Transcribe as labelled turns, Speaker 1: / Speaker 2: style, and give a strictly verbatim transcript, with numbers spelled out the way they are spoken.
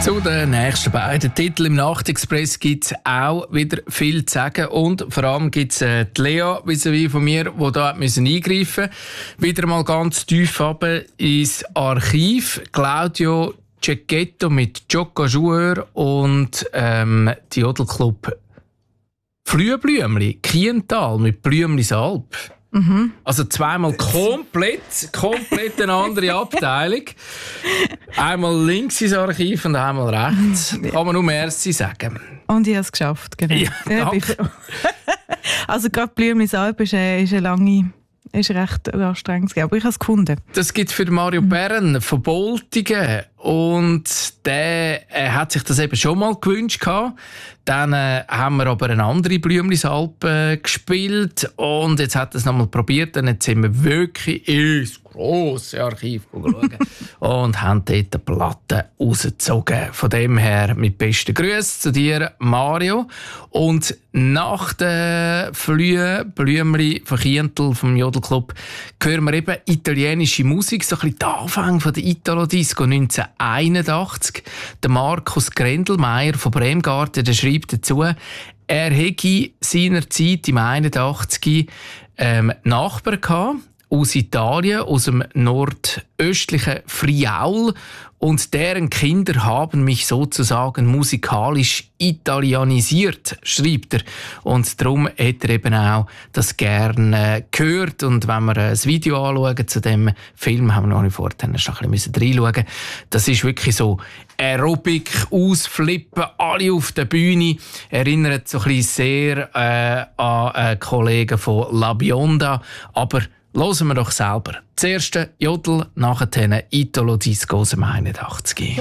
Speaker 1: Zu den nächsten beiden Titeln im Nachtexpress gibt es auch wieder viel zu sagen. Und vor allem gibt es äh, die Lea vis-à-vis von mir, die da müssen eingreifen musste. Wieder mal ganz tief runter ins Archiv. Claudio Cecchetto mit Gioca Joueur und ähm, die Jodelclub Flüeblümli, Kiental mit Blümlis Alp. Mhm. Also zweimal komplett, komplett eine andere Abteilung. Einmal links ins Archiv und einmal rechts. Kann man nur Merci sagen.
Speaker 2: Und ich habe es geschafft, genau.
Speaker 1: Ja, danke.
Speaker 2: Also gerade Blümlis Alp ist eine, ist eine lange... ist recht anstrengend, aber ich habe es gefunden.
Speaker 1: Das gibt es für Mario mhm. Bern von Boltingen. Und der äh, hat sich das eben schon mal gewünscht. Dann äh, haben wir aber eine andere Blümlisalp äh, gespielt. Und jetzt hat er es nochmal probiert. Und jetzt sind wir wirklich ins grosse Archiv schauen und haben dort eine Platte rausgezogen. Von dem her mit besten Grüßen zu dir, Mario. Und nach den Flühe Blümli von Kiental vom Jodelclub hören wir eben italienische Musik, so ein bisschen der Anfang von der Italo-Disco neunzehnhunderteinundachtzig. Der Markus Grendelmeier von Bremgarten, der schreibt dazu, er hätte seinerzeit im einundachtzig ähm, Nachbarn gehabt, aus Italien, aus dem nordöstlichen Friaul. Und deren Kinder haben mich sozusagen musikalisch italienisiert, schreibt er. Und darum hat er eben auch das gerne gehört. Und wenn wir ein Video anschauen zu dem Film, haben wir noch nicht vorher noch ein bisschen reinschauen. Das ist wirklich so Aerobic, ausflippen, alle auf der Bühne. Erinnert so ein bisschen sehr äh, an einen Kollegen von La Bionda. Aber hören wir doch selber. Zuerst Jodel, nachher Italo Disco aus dem einundachtzig.